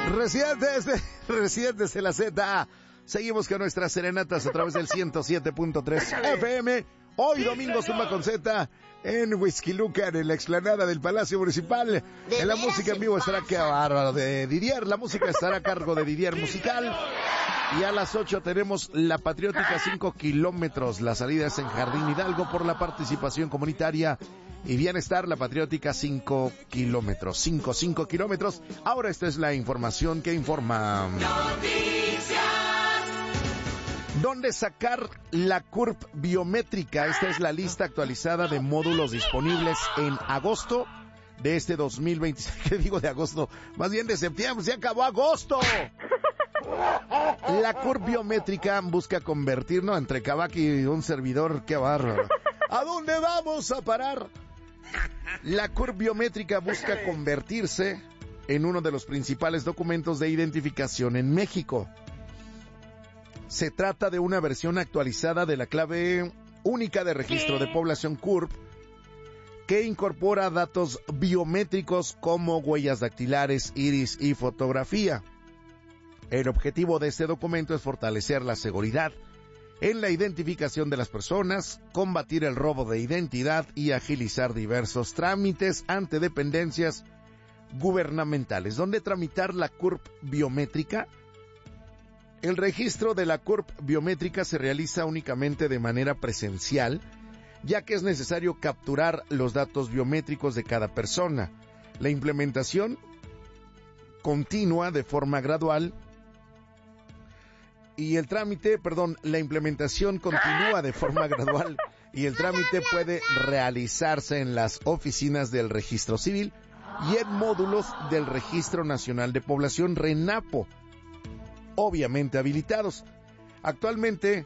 Residentes de la Z. Seguimos con nuestras serenatas a través del 107.3 FM. Hoy domingo Zumba con Z en Whisky Lucan, en la explanada del Palacio Municipal. En la música en vivo estará de Didier. La música estará a cargo de Didier Musical. Y a las 8 tenemos la Patriótica 5 kilómetros. La salida es en Jardín Hidalgo por la participación comunitaria y bienestar. La Patriótica 5 kilómetros. 5 kilómetros. Ahora esta es la información que informa. ¿Dónde sacar la CURP biométrica? Esta es la lista actualizada de módulos disponibles en agosto de este 2026. ¿Qué digo de agosto? Más bien de septiembre. ¡Se acabó agosto! La CURP biométrica busca convertirnos entre Kavak y un servidor. ¡Qué bárbaro! ¿A dónde vamos a parar? La CURP biométrica busca convertirse en uno de los principales documentos de identificación en México. Se trata de una versión actualizada de la clave única de registro de población CURP, que incorpora datos biométricos como huellas dactilares, iris y fotografía. El objetivo de este documento es fortalecer la seguridad en la identificación de las personas, combatir el robo de identidad y agilizar diversos trámites ante dependencias gubernamentales. ¿Dónde tramitar la CURP biométrica? El registro de la CURP biométrica se realiza únicamente de manera presencial, ya que es necesario capturar los datos biométricos de cada persona. La implementación continúa de forma gradual y la implementación continúa de forma gradual y el trámite puede realizarse en las oficinas del Registro Civil y en módulos del Registro Nacional de Población RENAPO, obviamente habilitados. Actualmente,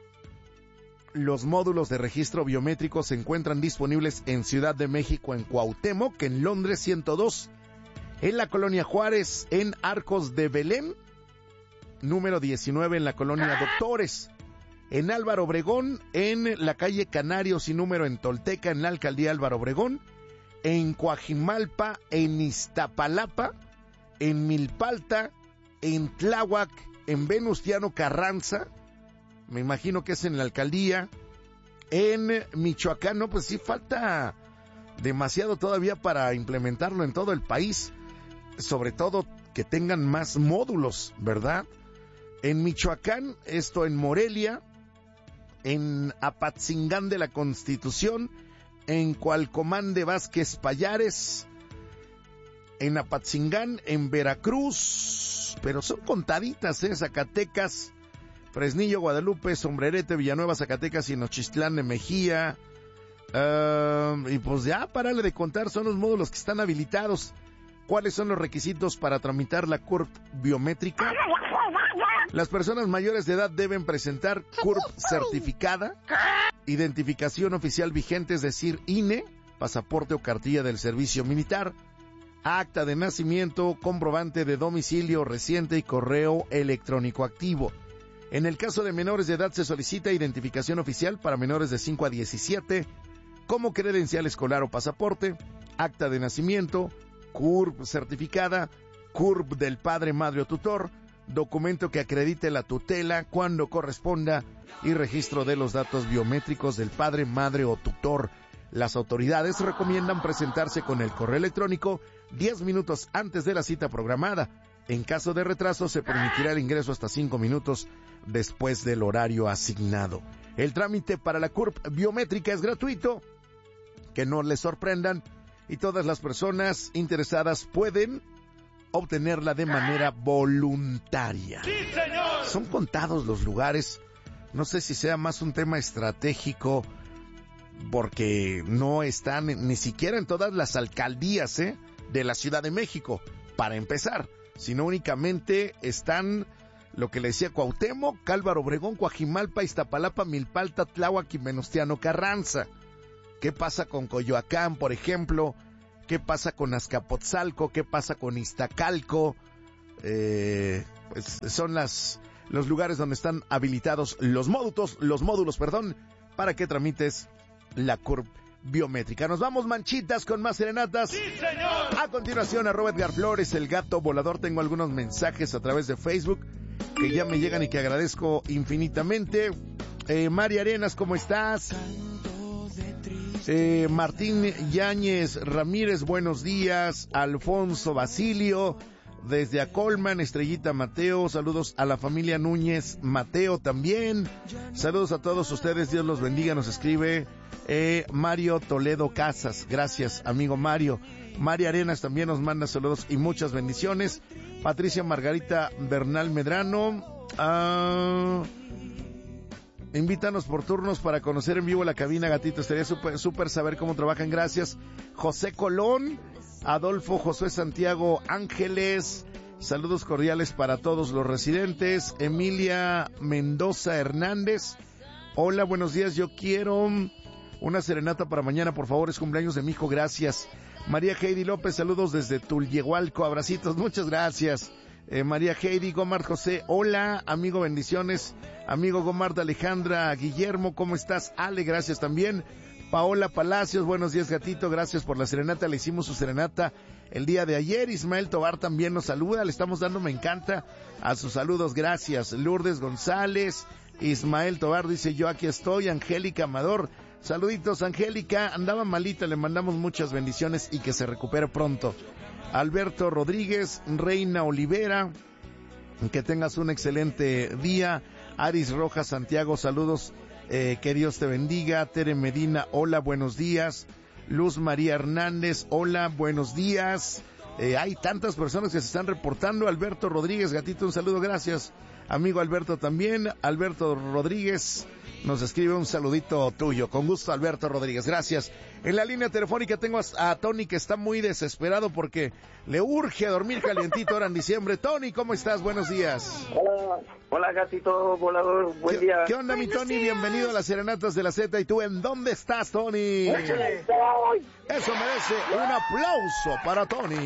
los módulos de registro biométrico se encuentran disponibles en Ciudad de México, en Cuauhtémoc, en Londres 102, en la Colonia Juárez, en Arcos de Belén, número 19 en la Colonia Doctores, en Álvaro Obregón, en la calle Canarios y número en Tolteca, en la Alcaldía Álvaro Obregón, en Coajimalpa, en Iztapalapa, en Milpalta, en Tláhuac, en Venustiano Carranza, me imagino que es en la alcaldía, en Michoacán. No, pues sí falta demasiado todavía para implementarlo en todo el país, sobre todo que tengan más módulos, ¿verdad? En Michoacán, esto en Morelia, en Apatzingán de la Constitución, en Cualcomán de Vázquez Payares, en Apatzingán, en Veracruz, pero son contaditas, Zacatecas, Fresnillo, Guadalupe, Sombrerete, Villanueva, Zacatecas y Nochistlán de Mejía. Y pues ya, párale de contar, son los módulos que están habilitados. ¿Cuáles son los requisitos para tramitar la CURP biométrica? Las personas mayores de edad deben presentar CURP certificada, identificación oficial vigente, es decir, INE, pasaporte o cartilla del servicio militar, acta de nacimiento, comprobante de domicilio reciente y correo electrónico activo. En el caso de menores de edad se solicita identificación oficial para menores de 5 a 17, como credencial escolar o pasaporte, acta de nacimiento, CURP certificada, CURP del padre, madre o tutor, documento que acredite la tutela cuando corresponda y registro de los datos biométricos del padre, madre o tutor. Las autoridades recomiendan presentarse con el correo electrónico 10 minutos antes de la cita programada. En caso de retraso, se permitirá el ingreso hasta 5 minutos después del horario asignado. El trámite para la CURP biométrica es gratuito, que no les sorprendan, y todas las personas interesadas pueden obtenerla de manera voluntaria. ¡Sí, señor! Son contados los lugares, no sé si sea más un tema estratégico, porque no están ni siquiera en todas las alcaldías de la Ciudad de México, para empezar, sino únicamente están lo que le decía Cuauhtémoc, Álvaro Obregón, Coajimalpa, Iztapalapa, Milpalta, Tláhuac y Venustiano Carranza. ¿Qué pasa con Coyoacán, por ejemplo? ¿Qué pasa con Azcapotzalco? ¿Qué pasa con Iztacalco? Pues son los lugares donde están habilitados los módulos, para que tramites la CURP biométrica. Nos vamos, manchitas, con más serenatas. ¡Sí, señor! A continuación, @Edgar Flores, el gato volador. Tengo algunos mensajes a través de Facebook que ya me llegan y que agradezco infinitamente. María Arenas, ¿cómo estás? Martín Yáñez Ramírez, buenos días. Alfonso Basilio, desde Acolman. Estrellita Mateo, saludos a la familia Núñez Mateo también. Saludos a todos ustedes, Dios los bendiga, nos escribe Mario Toledo Casas. Gracias, amigo Mario. María Arenas también nos manda saludos y muchas bendiciones. Patricia Margarita Bernal Medrano, invítanos por turnos para conocer en vivo la cabina, gatito. Estaría súper saber cómo trabajan. Gracias. José Colón, Adolfo Josué Santiago Ángeles, saludos cordiales para todos los residentes. Emilia Mendoza Hernández, hola, buenos días, yo quiero una serenata para mañana, por favor, es cumpleaños de mi hijo, gracias. María Heidi López, saludos desde Tulyehualco, abracitos, muchas gracias. María Heidi. Gomart José, hola, amigo, bendiciones. Amigo Gomart Alejandra Guillermo, ¿cómo estás? Ale, gracias también. Paola Palacios, buenos días, gatito, gracias por la serenata, le hicimos su serenata el día de ayer. Ismael Tobar también nos saluda, le estamos dando me encanta a sus saludos, gracias. Lourdes González, Ismael Tobar dice, yo aquí estoy. Angélica Amador, saluditos Angélica, andaba malita, le mandamos muchas bendiciones y que se recupere pronto. Alberto Rodríguez, Reina Olivera, que tengas un excelente día. Aris Rojas Santiago, saludos, que Dios te bendiga. Tere Medina, hola, buenos días. Luz María Hernández, hola, buenos días. Hay tantas personas que se están reportando. Alberto Rodríguez, gatito, un saludo, gracias. Amigo Alberto también. Alberto Rodríguez nos escribe un saludito tuyo. Con gusto, Alberto Rodríguez, gracias. En la línea telefónica tengo a Tony, que está muy desesperado porque le urge a dormir calientito ahora en diciembre. Tony, ¿cómo estás? Buenos días. Hola gatito volador, buen día. ¿Qué onda, mi Tony? Bienvenido a las Serenatas de la Z. ¿Y tú en dónde estás, Tony? Eso merece un aplauso para Tony.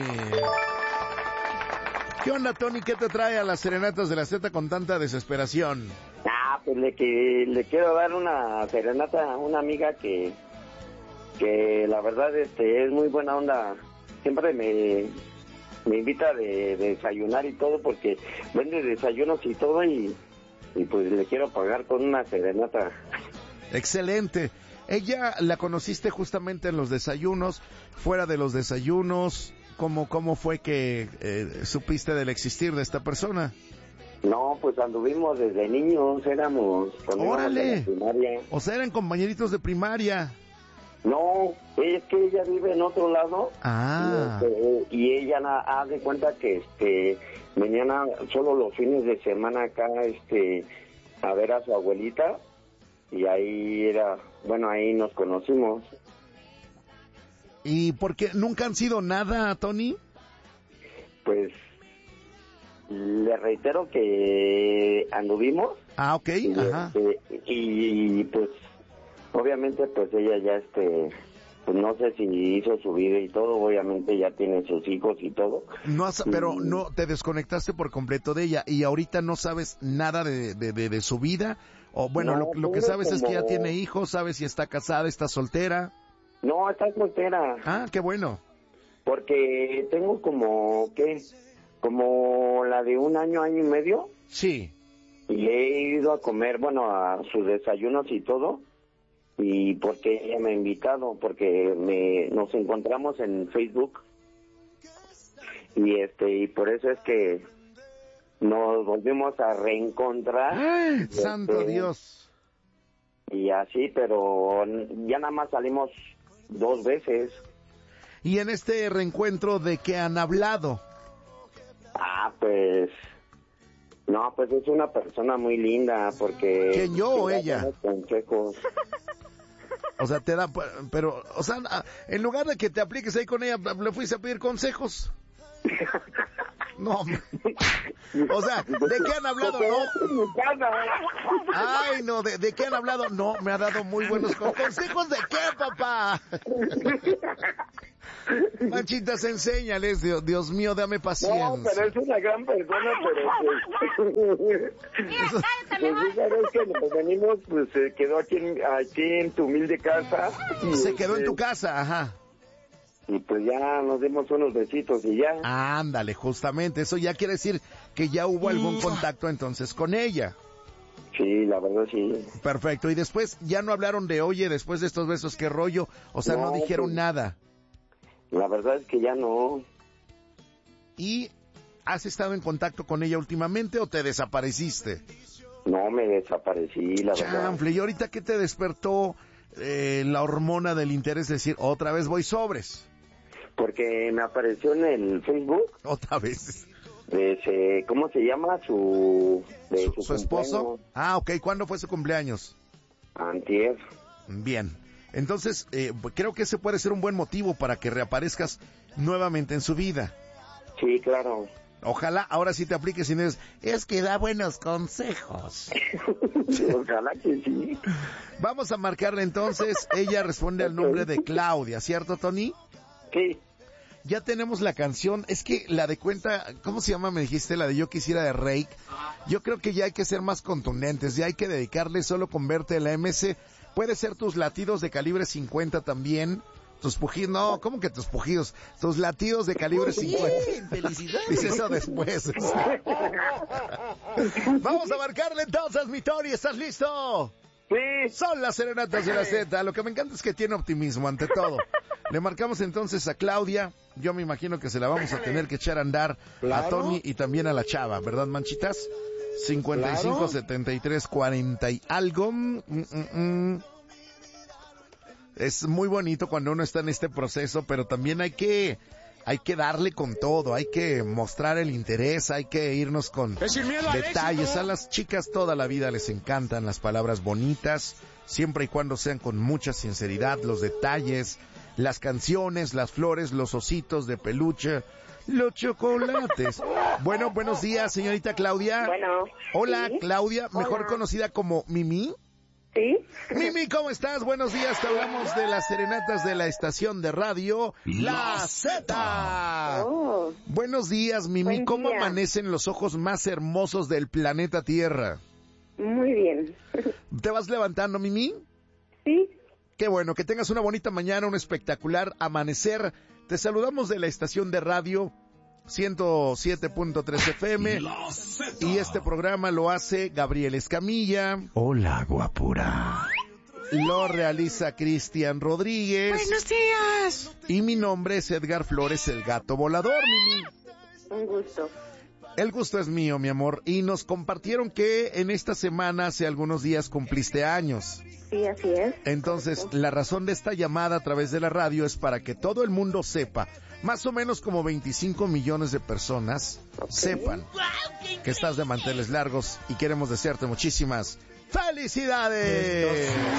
¿Qué onda, Tony? ¿Qué te trae a las Serenatas de la Z con tanta desesperación? Pues le quiero dar una serenata a una amiga que la verdad es muy buena onda. Siempre me invita de desayunar y todo, porque vende desayunos y todo, y pues le quiero pagar con una serenata. Excelente. ¿Ella la conociste justamente en los desayunos, fuera de los desayunos? ¿Cómo fue que supiste del existir de esta persona? No, pues anduvimos desde niños, éramos... ¡Órale! Primaria. O sea, eran compañeritos de primaria. No, es que ella vive en otro lado. Ah. Y ella haz de cuenta que venían solo los fines de semana acá a ver a su abuelita, y ahí ahí nos conocimos. ¿Y por qué nunca han sido nada, Tony? Pues le reitero que anduvimos. Ah, ok, ajá. Y pues obviamente pues ella ya pues no sé si hizo su vida y todo, obviamente ya tiene sus hijos y todo. Pero no te desconectaste por completo de ella y ahorita no sabes nada de su vida, o bueno, no, lo que sabes es que ya tiene hijos, sabes si está casada, está soltera. No, está soltera. Ah, qué bueno. Porque tengo como la de un año y medio. Sí. Y le he ido a comer, a sus desayunos y todo. Y porque ella me ha invitado, porque nos encontramos en Facebook. Y por eso es que nos volvimos a reencontrar. ¡Ay, santo Dios! Y así, pero ya nada más salimos 2 veces. ¿Y en este reencuentro de qué han hablado? Pues... No, pues es una persona muy linda, porque... ¿Quién, yo o ella? Consejos. O sea, te da... Pero, o sea, en lugar de que te apliques ahí con ella, ¿le fuiste a pedir consejos? No. O sea, ¿de qué han hablado? No. Ay, no, ¿de qué han hablado? No, me ha dado muy buenos consejos. ¿De qué, papá? Manchitas, enséñales, Dios mío, dame paciencia. No, pero es una gran persona, pero pues... pues una vez que nos venimos, pues se quedó aquí en tu humilde casa. Y Se quedó en tu casa, ajá. Y pues ya nos dimos unos besitos y ya. Ándale, justamente, eso ya quiere decir que ya hubo algún contacto entonces con ella. Sí, la verdad sí. Perfecto, y después ya no hablaron de, oye, después de estos besos, ¿qué rollo? O sea, no dijeron pues, nada. La verdad es que ya no. ¿Y has estado en contacto con ella últimamente o te desapareciste? No, me desaparecí, la verdad. Chanfle, ¿y ahorita qué te despertó la hormona del interés de decir, otra vez voy sobres? Porque me apareció en el Facebook. Otra vez. ¿Cómo se llama? ¿Su esposo? Ah, ok. ¿Cuándo fue su cumpleaños? Antier. Bien. Entonces, creo que ese puede ser un buen motivo para que reaparezcas nuevamente en su vida. Sí, claro. Ojalá ahora sí te apliques y no es que da buenos consejos. Ojalá que sí. Vamos a marcarle entonces. Ella responde al nombre de Claudia, ¿cierto, Tony? Sí. Ya tenemos la canción, es que la de cuenta, ¿cómo se llama? Me dijiste, la de Yo Quisiera de Rake. Yo creo que ya hay que ser más contundentes, ya hay que dedicarle solo con verte la MS. Puede ser tus latidos de calibre 50 también. Tus pujidos, no, ¿cómo que tus pujidos? Tus latidos de calibre 50. Bien, felicidades. Dice eso después. Vamos a marcarle entonces, mi Tony, ¿estás listo? Sí. Son las serenatas de la Z. Lo que me encanta es que tiene optimismo ante todo. Le marcamos entonces a Claudia. Yo me imagino que se la vamos a tener que echar a andar a Tony y también a la chava, ¿verdad, manchitas? 55 73 40 y algo. Es muy bonito cuando uno está en este proceso, pero también hay que darle con todo, hay que mostrar el interés, hay que irnos con detalles. A las chicas toda la vida les encantan las palabras bonitas, siempre y cuando sean con mucha sinceridad, los detalles, las canciones, las flores, los ositos de peluche, los chocolates. Bueno, buenos días, señorita Claudia. Bueno. Hola, ¿sí? Claudia, mejor Hola. conocida como Mimi. ¿Sí? Mimi, ¿cómo estás? Buenos días, te hablamos de las serenatas de la estación de radio La Z. Oh, Buenos días, Mimi. Buen ¿Cómo día. amanecen los ojos más hermosos del planeta Tierra? muy bien. ¿Te vas levantando, Mimi? ¿Sí? Qué bueno, que tengas una bonita mañana, un espectacular amanecer. Te saludamos de la estación de radio 107.3 FM y este programa lo hace Gabriel Escamilla. Hola, guapura. Lo realiza Cristian Rodríguez. Buenos días. Y mi nombre es Edgar Flores, el gato volador, Mimi. Un gusto. El gusto es mío, mi amor. Y nos compartieron que en esta semana, hace algunos días, cumpliste años. Sí, así es. Entonces, la razón de esta llamada a través de la radio es para que todo el mundo sepa, más o menos como 25 millones de personas sepan que estás de manteles largos y queremos desearte muchísimas felicidades.